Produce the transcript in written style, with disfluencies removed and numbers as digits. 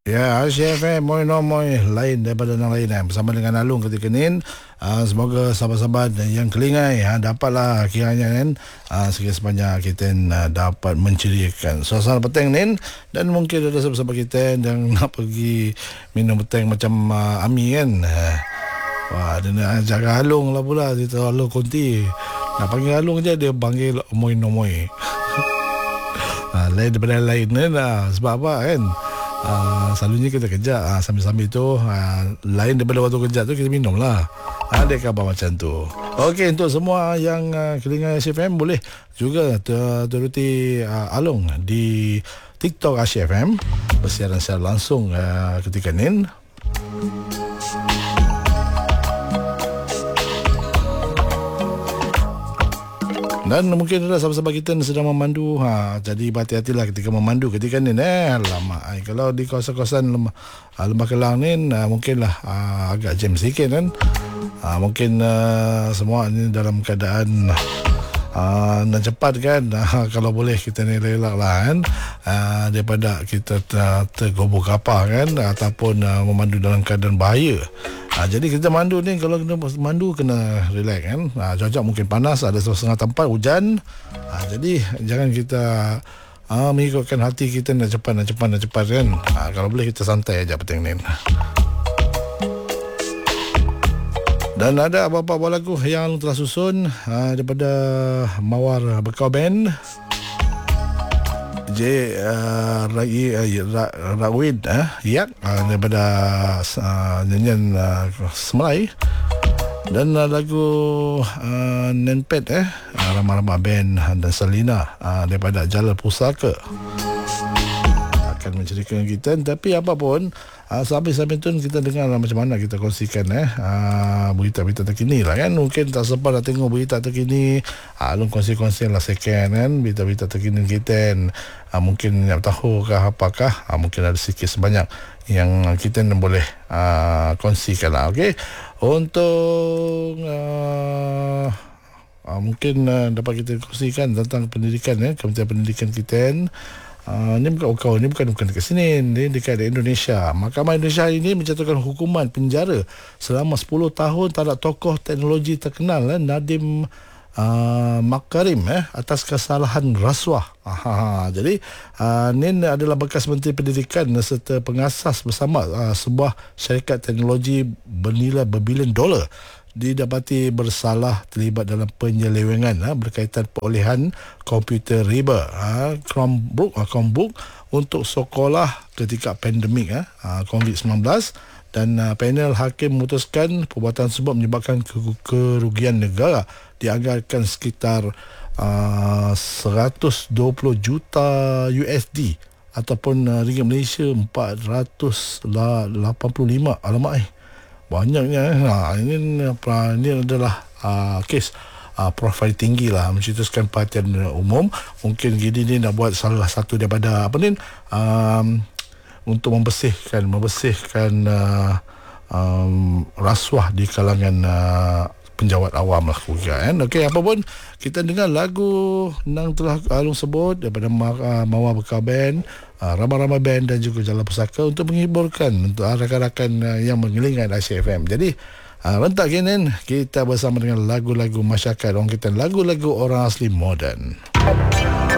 Ya, CFM Moy Nomoy lain daripada yang lain bersama dengan Alung ketika ni. Semoga sahabat-sahabat yang kelingai dapatlah kiranya kan sekiranya sebanyak kita dapat menceriakan suasana petang ni. Dan mungkin ada sahabat-sahabat kita yang nak pergi minum petang macam Ami kan. Wah, dia nak ajak Alung lah pula. Dia tahu Alung konti. Nak panggil Alung je dia panggil Moy Nomoy. Lain daripada lain kan. Sebab apa kan? Selalunya kita kerja sambil-sambil tu lain daripada waktu kerja tu kita minum lah. Ada khabar macam tu. Okey, untuk semua yang kelingai SFM boleh juga turuti Alung di TikTok SFM bersiaran secara langsung ketika ni. Dan mungkin ada sahabat-sahabat kita yang sedang memandu. Jadi berhati-hatilah ketika memandu ketika ni. Lama. Kalau di kawasan-kawasan Lembah Kelang ni mungkinlah agak jam sikit kan. Mungkin semua ni dalam keadaan dan cepat kan. Kalau boleh kita ni relak lah kan. Daripada kita tergobor kapal kan. Ataupun memandu dalam keadaan bahaya. Jadi kita mandu ni, kalau kena mandu kena relax kan. Cuaca mungkin panas, ada setengah tempat hujan. Jadi jangan kita mengikutkan hati kita nak cepat kan. Kalau boleh kita santai aja petang ni. Dan ada beberapa buah lagu yang telah susun daripada Mawar Bekau Band, Rawid Yak daripada nyanyian Semelai, dan lagu Nenpet Rama-Rama Band dan Selina daripada Jalal Pusaka akan menceritakan kita. Tapi apapun sambil-sambil tu kita dengar macam mana kita kongsikan berita-berita terkini lah kan. Mungkin tak sempat nak tengok berita terkini, Alung kongsi-kongsi lah second kan, berita-berita terkini kita mungkin nak tahu kah apakah, mungkin ada sikit sebanyak yang kita boleh kongsikan lah. Okay, untuk mungkin dapat kita kongsikan tentang pendidikan Kementerian Pendidikan kita. Ini bukan dekat sini, ini dekat Indonesia. Mahkamah Indonesia ini menjatuhkan hukuman penjara selama 10 tahun terhadap tokoh teknologi terkenal Nadiem Makarim atas kesalahan rasuah. Jadi ini adalah bekas Menteri Pendidikan serta pengasas bersama sebuah syarikat teknologi bernilai berbilion dolar didapati bersalah terlibat dalam penyelewengan berkaitan perolehan komputer riba Chromebook untuk sekolah ketika pandemik COVID-19, dan panel hakim memutuskan perbuatan tersebut menyebabkan kerugian negara dianggarkan sekitar 120 juta USD ataupun ringgit Malaysia 485. Alamak, banyaknya. Ini adalah kes profil tinggi lah, mencetuskan perhatian umum. Mungkin gini ni nak buat salah satu daripada untuk membersihkan rasuah di kalangan penjawat awam lah kan. Okey, apa pun kita dengar lagu yang telah Alung sebut daripada Mawar Bekau Band, Rama-Rama Band dan juga Jalal Pusaka untuk menghiburkan untuk rakan-rakan yang mengelingan ICFM. Jadi rentak kini kita bersama dengan lagu-lagu masyarakat orang kita, lagu-lagu orang asli moden.